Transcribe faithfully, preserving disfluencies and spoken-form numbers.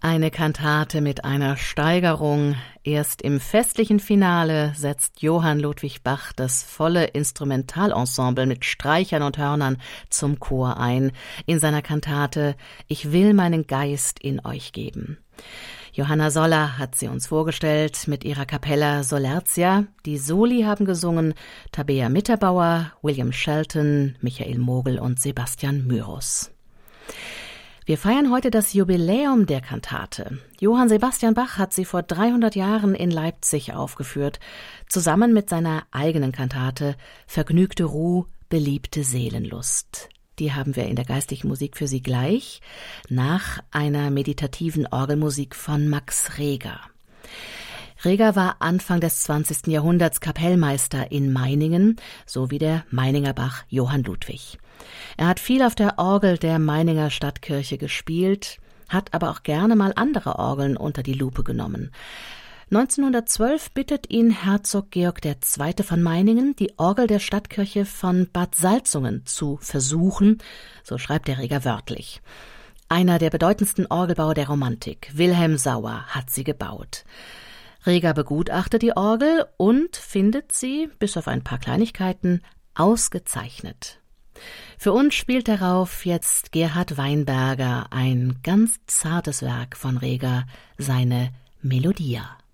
Eine Kantate mit einer Steigerung. Erst im festlichen Finale setzt Johann Ludwig Bach das volle Instrumentalensemble mit Streichern und Hörnern zum Chor ein, in seiner Kantate »Ich will meinen Geist in euch geben«. Johanna Soller hat sie uns vorgestellt mit ihrer Capella Solertia. Die Soli haben gesungen Tabea Mitterbauer, William Shelton, Michael Mogel und Sebastian Myrus. Wir feiern heute das Jubiläum der Kantate. Johann Sebastian Bach hat sie vor dreihundert Jahren in Leipzig aufgeführt, zusammen mit seiner eigenen Kantate »Vergnügte Ruh, beliebte Seelenlust«. Die haben wir in der geistlichen Musik für Sie gleich, nach einer meditativen Orgelmusik von Max Reger. Reger war Anfang des zwanzigsten Jahrhunderts Kapellmeister in Meiningen, so wie der Meininger Bach Johann Ludwig. Er hat viel auf der Orgel der Meininger Stadtkirche gespielt, hat aber auch gerne mal andere Orgeln unter die Lupe genommen. neunzehnhundertzwölf bittet ihn Herzog Georg der Zweite von Meiningen, die Orgel der Stadtkirche von Bad Salzungen zu versuchen, so schreibt der Reger wörtlich. Einer der bedeutendsten Orgelbauer der Romantik, Wilhelm Sauer, hat sie gebaut. Reger begutachtet die Orgel und findet sie, bis auf ein paar Kleinigkeiten, ausgezeichnet. Für uns spielt darauf jetzt Gerhard Weinberger, ein ganz zartes Werk von Reger, seine Melodia.